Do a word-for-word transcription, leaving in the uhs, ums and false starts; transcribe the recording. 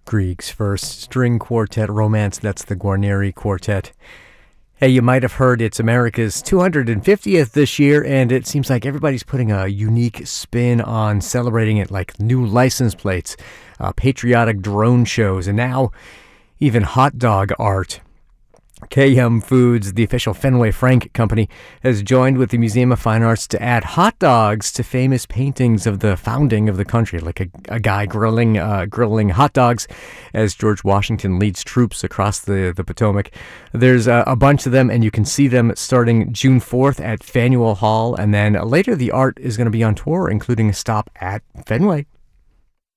Grieg's first string quartet romance, that's the Guarneri Quartet. Hey, you might have heard it's America's two hundred fiftieth this year, and it seems like everybody's putting a unique spin on celebrating it, like new license plates, uh, patriotic drone shows, and now even hot dog art. K M Foods, the official Fenway Frank company, has joined with the Museum of Fine Arts to add hot dogs to famous paintings of the founding of the country, like a, a guy grilling uh, grilling hot dogs as George Washington leads troops across the, the Potomac. There's a, a bunch of them, and you can see them starting June fourth at Faneuil Hall, and then later the art is going to be on tour, including a stop at Fenway.